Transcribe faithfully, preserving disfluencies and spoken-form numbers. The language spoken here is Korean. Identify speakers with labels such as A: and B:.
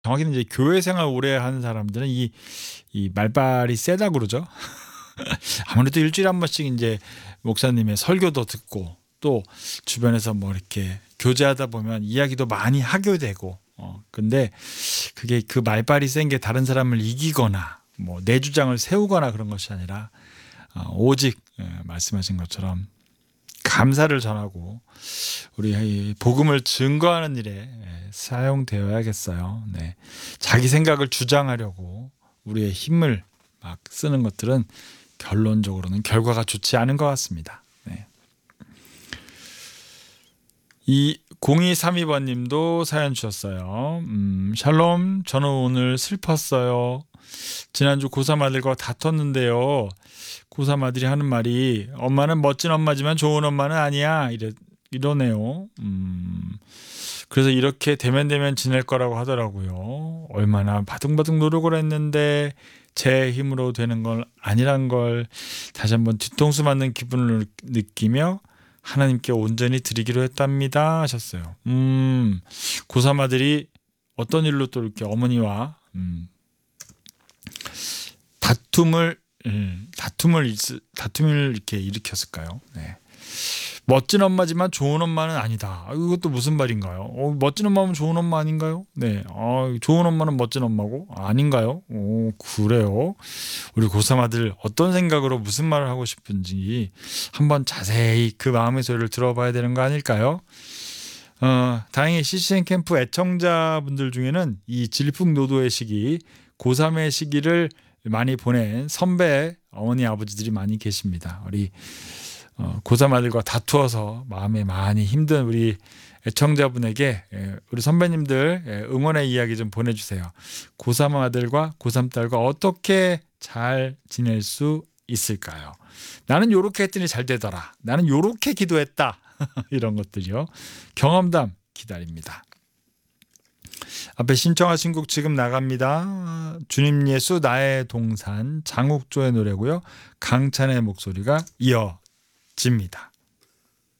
A: 정확히는 이제 교회 생활 오래 하는 사람들은 이 이 말발이 세다고 그러죠. 아무래도 일 주일에 한 번씩 인제 목사님의 설교도 듣고 또 주변에서 뭐 이렇게 교제하다 보면 이야기도 많이 하게 되고 어 근데 그게 그 말발이 센 게 다른 사람을 이기거나 뭐 내 주장을 세우거나 그런 것이 아니라 어 오직 예 말씀하신 것처럼 감사를 전하고 우리의 복음을 증거하는 일에 예 사용되어야겠어요. 네. 자기 생각을 주장하려고 우리의 힘을 막 쓰는 것들은 결론적으로는 결과가 좋지 않은 것 같습니다. 네. 이 공이삼이 번님도 사연 주셨어요. 음 샬롬 저는 오늘 슬펐어요. 지난주 고삼 아들과 다퉜는데요. 고삼 아들이 하는 말이 "엄마는 멋진 엄마지만 좋은 엄마는 아니야." 이래 이러네요. 음 그래서 이렇게 대면대면 지낼 거라고 하더라고요. 얼마나 바둥바둥 노력을 했는데 제 힘으로 되는 건 아니란 걸 다시 한번 뒤통수 맞는 기분을 느끼며 하나님께 온전히 드리기로 했답니다 하셨어요. 음 고삼 아들이 어떤 일로 또 이렇게 어머니와 음 다툼을 음 다툼을 있으 다툼을 이렇게 일으켰을까요? 네. 멋진 엄마지만 좋은 엄마는 아니다. 아 이것도 무슨 말인가요? 어 멋진 엄마면 좋은 엄마 아닌가요? 네. 아 좋은 엄마는 멋진 엄마고 아닌가요? 어 그래요? 우리 고삼 아들 어떤 생각으로 무슨 말을 하고 싶은지 한번 자세히 그 마음의 소리를 들어봐야 되는 거 아닐까요? 어 다행히 씨씨엔 캠프 애청자분들 중에는 이 질풍노도의 시기, 고삼의 시기를 많이 보낸 선배 어머니 아버지들이 많이 계십니다. 우리 어 고삼 아들과 다투어서 마음에 많이 힘든 우리 애청자분에게 예 우리 선배님들 예 응원의 이야기 좀 보내주세요. 고삼 아들과 고삼 딸과 어떻게 잘 지낼 수 있을까요? "나는 요렇게 했더니 잘 되더라. 나는 요렇게 기도했다." 이런 것들이요. 경험담 기다립니다. 앞에 신청하신 곡 지금 나갑니다. 주님 예수 나의 동산 장욱조의 노래고요. 강찬의 목소리가 이어집니다.